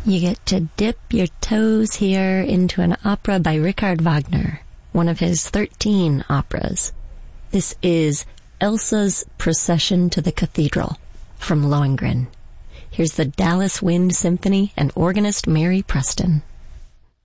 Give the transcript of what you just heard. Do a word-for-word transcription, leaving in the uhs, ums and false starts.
You get to dip your toes here into an opera by Richard Wagner, one of his thirteen operas. This is Elsa's Procession to the Cathedral from Lohengrin. Here's the Dallas Wind Symphony and organist Mary Preston.